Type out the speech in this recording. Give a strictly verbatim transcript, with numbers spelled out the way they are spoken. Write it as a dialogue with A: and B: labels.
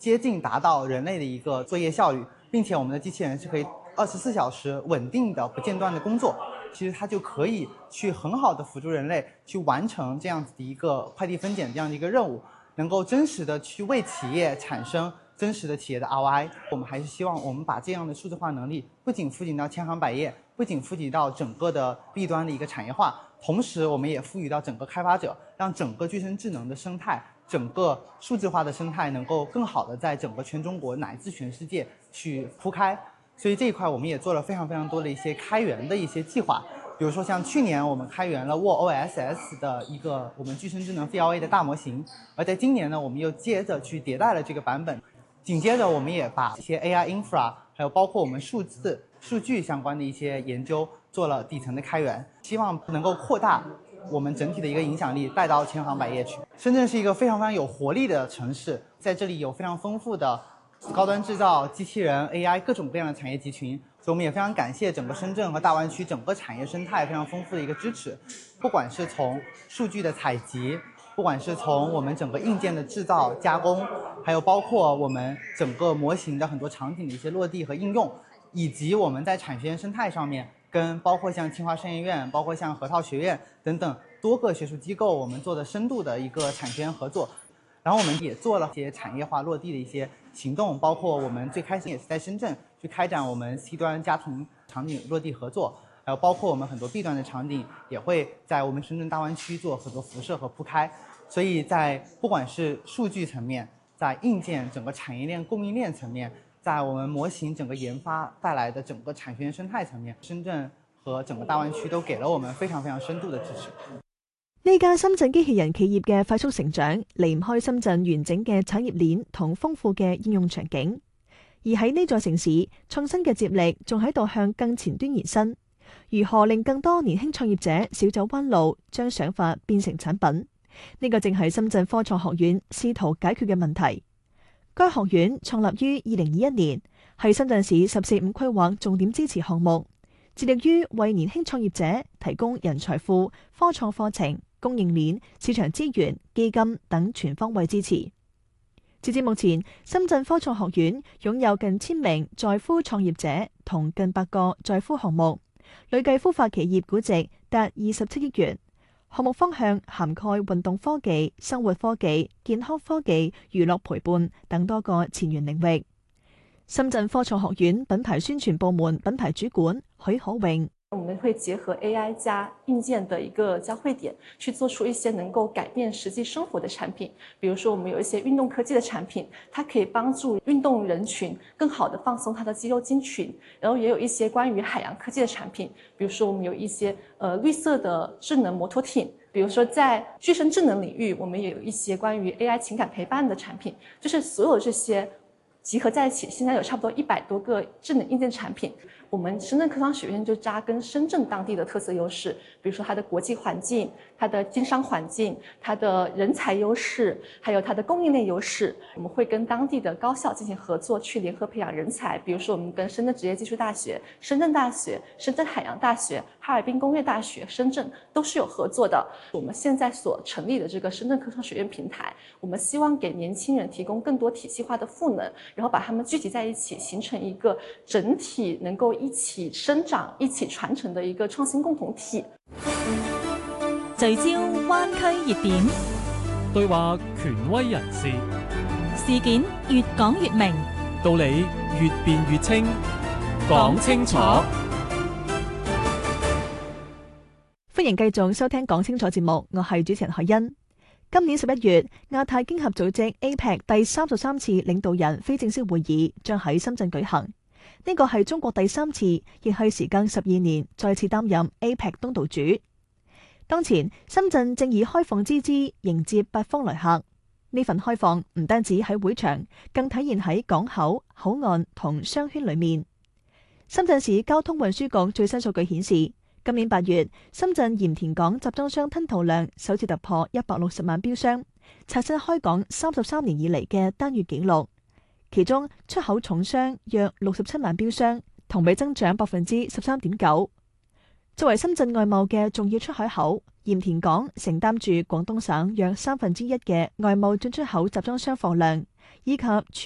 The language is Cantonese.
A: 接近达到人类的一个作业效率，并且我们的机器人是可以二十四小时稳定的不间断的工作，其实它就可以去很好的辅助人类去完成这样子的一个快递分拣这样的一个任务，能够真实的去为企业产生真实的企业的 R O I。 我们还是希望我们把这样的数字化能力不仅赋予到千行百业，不仅赋予到整个的 B 端的一个产业化，同时我们也赋予到整个开发者，让整个具身智能的生态，整个数字化的生态能够更好的在整个全中国乃至全世界去铺开。所以这一块我们也做了非常非常多的一些开源的一些计划，比如说像去年我们开源了 WorldOS 的一个我们具身智能 V L A 的大模型，而在今年呢，我们又接着去迭代了这个版本，紧接着我们也把一些 A I infra 还有包括我们数字数据相关的一些研究做了底层的开源，希望能够扩大我们整体的一个影响力带到千行百业去。深圳是一个非常非常有活力的城市，在这里有非常丰富的高端制造、机器人、A I 各种各样的产业集群，所以我们也非常感谢整个深圳和大湾区整个产业生态非常丰富的一个支持，不管是从数据的采集，不管是从我们整个硬件的制造加工，还有包括我们整个模型的很多场景的一些落地和应用，以及我们在产学研生态上面跟包括像清华商研院、包括像核桃学院等等多个学术机构我们做的深度的一个产学研合作。然后我们也做了一些产业化落地的一些行动，包括我们最开始也是在深圳去开展我们 C 端家庭场景落地合作，还有包括我们很多 B 端的场景也会在我们深圳大湾区做很多辐射和铺开。所以在不管是数据层面，在硬件整个产业链供应链层面，在我们模型整个研发带来的整个产学研生態層面，深圳和整個大灣區都給了我們非常非常深度的支持。
B: 呢間深圳機器人企業嘅快速成長，離唔開深圳完整嘅產業鏈同豐富嘅應用場景。而喺呢座城市，創新嘅接力仲喺度向更前端延伸。如何令更多年輕創業者少走彎路，將想法變成產品？呢個正係深圳科創學院試圖解決嘅問題。該學院創立於二零二一年，係深圳市十四五規劃重點支持項目，致力於為年輕創業者提供人才庫、科創課程、供應鏈、市場資源、基金等全方位支持。截至目前，深圳科創學院擁有近千名在孵創業者同近百個在孵項目，累計孵化企業估值達二十七億元。項目方向涵蓋運動科技、生活科技、健康科技、娛樂陪伴等多個前沿領域。深圳科創學院品牌宣傳部門品牌主管許可榮。
C: 我們會結合 A I 加硬件的一個交匯點，去做出一些能夠改變實際生活的產品。比如說，我們有一些運動科技的產品，它可以幫助運動人群更好地放鬆它的肌肉筋群。然後也有一些關於海洋科技的產品，比如說我們有一些呃綠色的智能摩托艇。比如說在具身智能領域，我們也有一些關於 A I 情感陪伴的產品。就是所有這些集合在一起，現在有差不多一百多個智能硬件產品。我們深圳科創學院就扎根深圳當地的特色優勢，比如說它的國際環境、它的經商環境、它的人才優勢，還有它的供應鏈優勢。我們會跟當地的高校進行合作，去聯合培養人才。比如說我們跟深圳職業技術大學、深圳大學、深圳海洋大學、哈爾濱工業大學、深圳都是有合作的。我們現在所成立的這個深圳科創學院平台，我們希望給年輕人提供更多體系化的賦能，然後把他們聚集在一起，形成一個整體能夠一起生長、一起傳承的一個創新共同體。
D: 聚焦灣區熱點，
E: 對話權威人士，
D: 事件越講越明，
E: 道理越辯越清，講清楚。
B: 歡迎繼續收聽講清楚節目，我係主持人海欣。今年十一月，亞太經合組織 A P E C 第三十三次領導人非正式會議將喺深圳舉行。呢個係中國第三次，亦係時間十二年再次擔任 A P E C 東道主。當前，深圳正以開放之姿迎接八方來客。呢份開放唔單止喺會場，更體現喺港口、口岸同商圈裏面。深圳市交通運輸局最新數據顯示，今年八月，深圳鹽田港集裝箱吞吐量首次突破一百六十萬標箱，刷新開港三十三年以嚟嘅單月紀錄。其中出口重箱約六十七萬標箱，同比增長百分之十三點九。作為深圳外貿嘅重要出海口，鹽田港承擔住廣東省約三分之一嘅外貿進出口集裝箱貨量，以及